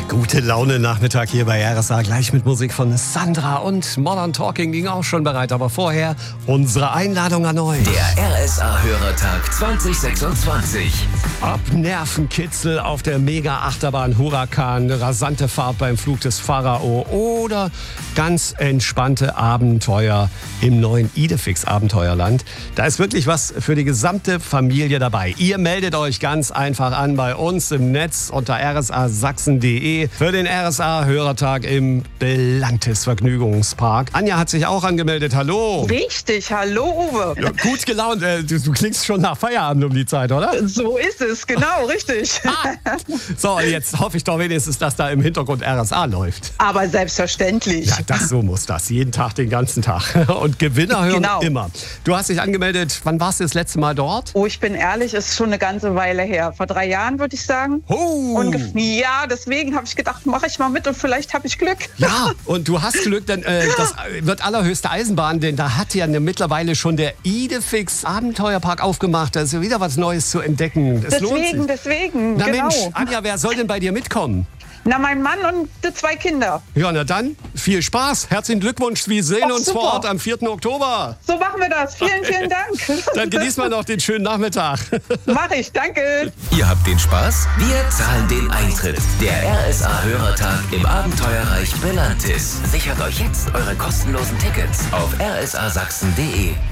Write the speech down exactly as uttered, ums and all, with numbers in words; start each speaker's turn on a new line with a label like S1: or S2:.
S1: Gute Laune Nachmittag hier bei R S A, gleich mit Musik von Sandra und Modern Talking ging auch schon bereit. Aber vorher unsere Einladung an euch.
S2: Der R S A-Hörertag zwanzig sechsundzwanzig.
S1: Ab Nervenkitzel auf der Mega-Achterbahn Huracan, rasante Fahrt beim Flug des Pharao oder ganz entspannte Abenteuer im neuen Idefix-Abenteuerland. Da ist wirklich was für die gesamte Familie dabei. Ihr meldet euch ganz einfach an bei uns im Netz unter r s a sachsen punkt d e für den R S A-Hörertag im Belantis Vergnügungspark. Anja hat sich auch angemeldet. Hallo.
S3: Richtig. Hallo, Uwe.
S1: Ja, gut gelaunt. Äh, du, du klingst schon nach Feierabend um die Zeit, oder?
S3: So ist es. Genau, richtig.
S1: Ah. So, jetzt hoffe ich doch wenigstens, dass da im Hintergrund R S A läuft.
S3: Aber selbstverständlich.
S1: Ja, das so muss das. Jeden Tag, den ganzen Tag. Und Gewinner hören
S3: genau.
S1: immer. Du hast dich angemeldet. Wann warst du das letzte Mal dort?
S3: Oh, ich bin ehrlich, ist schon eine ganze Weile her. Vor drei Jahren, würde ich sagen.
S1: Oh.
S3: Ungef- ja, deswegen habe ich gedacht, mache ich mal mit und vielleicht habe ich Glück.
S1: Ja, und du hast Glück, denn äh, das wird allerhöchste Eisenbahn, denn da hat ja eine, mittlerweile schon der Idefix Abenteuerpark aufgemacht. Da ist ja wieder was Neues zu entdecken. Das lohnt
S3: Deswegen,
S1: sich.
S3: deswegen,
S1: Na
S3: genau.
S1: Mensch, Anja, wer soll denn bei dir mitkommen?
S3: Na, mein Mann und die zwei Kinder.
S1: Ja, na dann, viel Spaß. Herzlichen Glückwunsch. Wir sehen
S3: Ach,
S1: uns
S3: super.
S1: vor Ort am vierten Oktober.
S3: So machen wir das. Vielen, vielen Dank.
S1: Dann genießt mal noch den schönen Nachmittag.
S3: Mach ich, danke.
S2: Ihr habt den Spaß? Wir zahlen den Eintritt. Der R S A-Hörertag im Abenteuerreich Belantis. Sichert euch jetzt eure kostenlosen Tickets auf r s a sachsen punkt d e.